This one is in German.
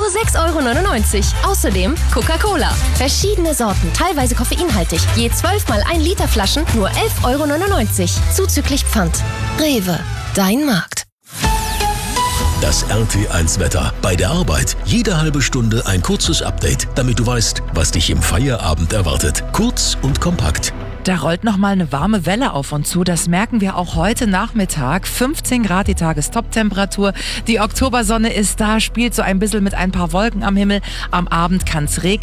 nur 6,99 €. Außerdem Coca-Cola. Verschiedene Sorten, teilweise koffeinhaltig. Je 12 mal 1 Liter Flaschen, nur 11,99 €. Zuzüglich Pfand. Rewe, dein Markt. Das RT1-Wetter. Bei der Arbeit jede halbe Stunde ein kurzes Update, damit du weißt, was dich im Feierabend erwartet. Kurz und kompakt. Da rollt nochmal eine warme Welle auf uns zu. Das merken wir auch heute Nachmittag. 15 Grad die Tagestoptemperatur. Die Oktobersonne ist da, spielt so ein bisschen mit ein paar Wolken am Himmel. Am Abend kann es regnen.